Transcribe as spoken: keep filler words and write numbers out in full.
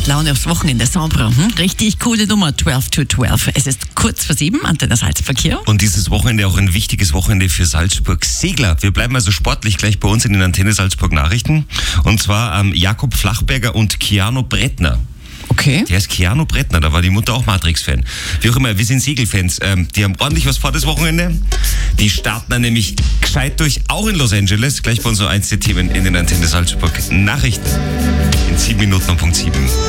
Laune aufs Wochenende. Sambre, hm? Richtig coole Nummer, zwölf to zwölf. Es ist kurz vor sieben, Antenne Salzverkehr. Und dieses Wochenende auch ein wichtiges Wochenende für Salzburg-Segler. Wir bleiben also sportlich gleich bei uns in den Antenne Salzburg Nachrichten. Und zwar ähm, Jakob Flachberger und Keanu Brettner. Okay. Der ist Keanu Brettner, da war die Mutter auch Matrix-Fan. Wie auch immer, wir sind Segelfans. Ähm, die haben ordentlich was vor das Wochenende. Die starten dann nämlich gescheit durch, auch in Los Angeles. Gleich bei uns so eins der Themen in den Antenne Salzburg Nachrichten. In sieben Minuten um Punkt sieben.